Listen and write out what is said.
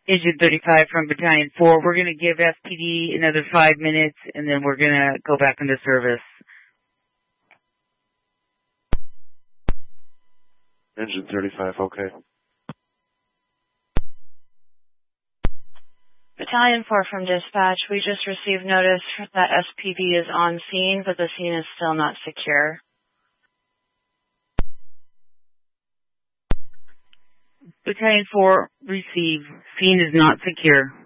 Engine 35 from Battalion 4. We're going to give SPD another 5 minutes, and then we're going to go back into service. Engine 35, okay. Battalion 4 from dispatch, we just received notice that SPD is on scene, but the scene is still not secure. Battalion 4, receive. Scene is not secure.